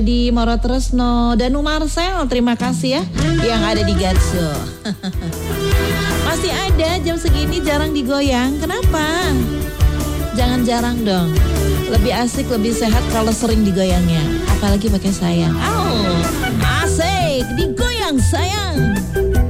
Di Moro Tresno, Danu Marcel, terima kasih ya yang ada di Gatso. Masih ada jam segini jarang digoyang. Kenapa? Jangan jarang dong. Lebih asik, lebih sehat kalau sering digoyangnya. Apalagi pakai sayang. Asik, digoyang sayang.